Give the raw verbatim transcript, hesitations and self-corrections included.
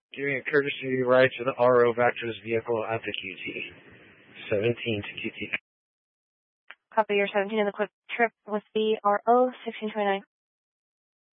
Giving a courtesy ride to the R O Vectors vehicle at the Q T. seventeen to Q T. Copy, your seventeen in the quick trip with the R O sixteen twenty-nine.